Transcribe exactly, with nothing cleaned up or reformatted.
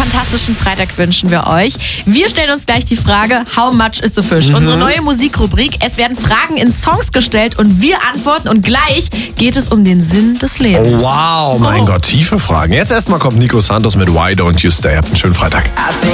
fantastischen Freitag wünschen wir euch. Wir stellen uns gleich die Frage, how much is the fish? Mhm. Unsere neue Musikrubrik. Es werden Fragen in Songs gestellt und wir antworten und gleich geht es um den Sinn des Lebens. Oh, wow, mein oh. Gott, tiefe Fragen. Jetzt erstmal kommt Nico Santos mit Why Don't You Stay. Habt einen schönen Freitag.